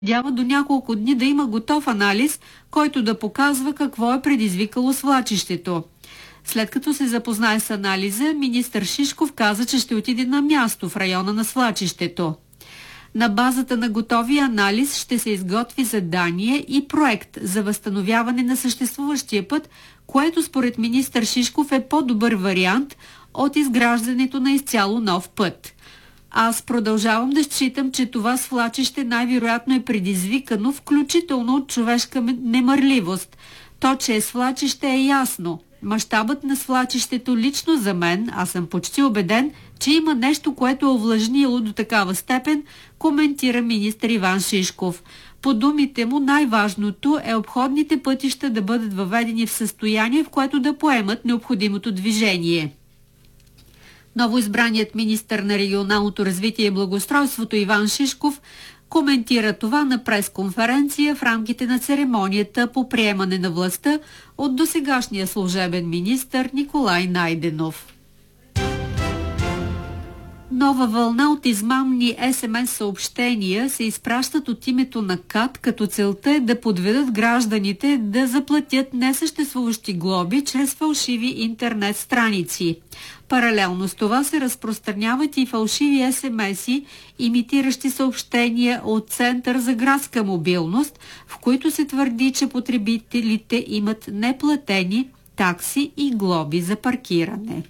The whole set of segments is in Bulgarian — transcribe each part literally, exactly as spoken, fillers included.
Дява до няколко дни да има готов анализ, който да показва какво е предизвикало свлачището. След като се запознае с анализа, министър Шишков каза, че ще отиде на място в района на свлачището. На базата на готовия анализ ще се изготви задание и проект за възстановяване на съществуващия път, което според министър Шишков е по-добър вариант от изграждането на изцяло нов път. Аз продължавам да считам, че това свлачище най-вероятно е предизвикано, включително от човешка немърливост. То, че е свлачище, е ясно. Мащабът на свлачището лично за мен, аз съм почти убеден, че има нещо, което е овлажнило до такава степен, коментира министър Иван Шишков. По думите му, най-важното е обходните пътища да бъдат въведени в състояние, в което да поемат необходимото движение. Новоизбраният министър на регионалното развитие и благоустройството Иван Шишков коментира това на пресконференция в рамките на церемонията по приемане на властта от досегашния служебен министър Николай Найденов. Нова вълна от измамни ес ем ес съобщения се изпращат от името на КАТ, като целта е да подведат гражданите да заплатят несъществуващи глоби чрез фалшиви интернет страници. Паралелно с това се разпространяват и фалшиви ес ем ес-и, имитиращи съобщения от Център за градска мобилност, в които се твърди, че потребителите имат неплатени такси и глоби за паркиране.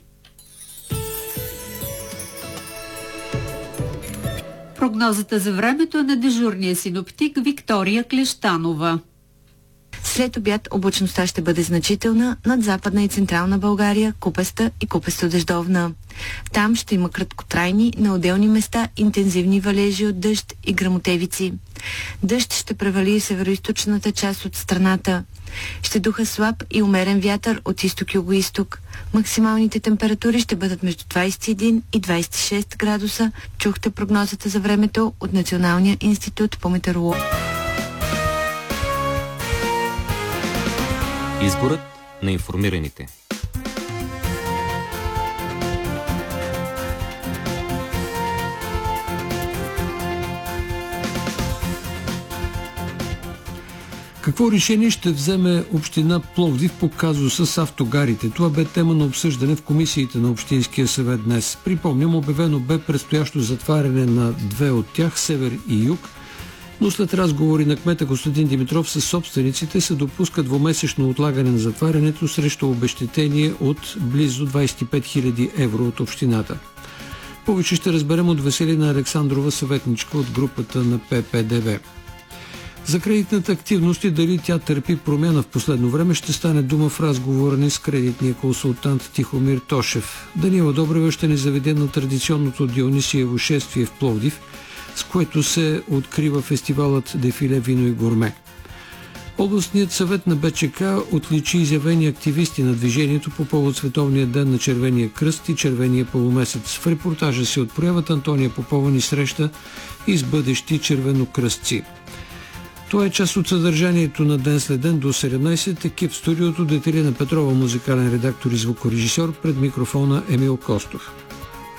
Прогнозата за времето е на дежурния синоптик Виктория Клещанова. След обяд облачността ще бъде значителна над Западна и Централна България, купеста и купесто-дъждовна. Там ще има краткотрайни, на отделни места интензивни валежи от дъжд и гръмотевици. Дъжд ще превали североизточната част от страната. Ще духа слаб и умерен вятър от изток-юго-исток. Максималните температури ще бъдат между двадесет и един и двадесет и шест градуса. Чухте прогнозата за времето от Националния институт по метеорология. Изборът на информираните. Какво решение ще вземе община Пловдив по казуса с автогарите? Това бе тема на обсъждане в комисиите на Общинския съвет днес. Припомням, обявено бе предстоящо затваряне на две от тях, Север и Юг, но след разговори на кмета Костадин Димитров с собствениците се допуска двумесечно отлагане на затварянето срещу обезщетение от близо двадесет и пет хиляди евро от общината. Повече ще разберем от Веселина Александрова, съветничка от групата на Пе Пе Де Ве. За кредитната активност и дали тя търпи промяна в последно време ще стане дума в разговора ни с кредитния консултант Тихомир Тошев. Даниела Добрева ще ни заведе на традиционното Дионисиево шествие в Пловдив, с което се открива фестивалът Дефиле вино и гурме. Областният съвет на Бе Че Ка отличи изявени активисти на движението по повод Световния ден на Червения кръст и Червения полумесец. В репортажа си от проявата Антония Попова ни среща и с бъдещи червенокръстци. Това е част от съдържанието на Ден след ден до седемнадесет. Екип в студиото: Детелина Петрова, музикален редактор и звукорежисьор, пред микрофона Емил Костов.